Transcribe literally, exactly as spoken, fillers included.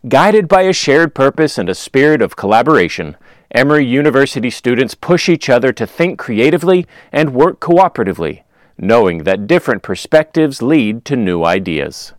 Guided by a shared purpose and a spirit of collaboration, Emory University students push each other to think creatively and work cooperatively, knowing that different perspectives lead to new ideas.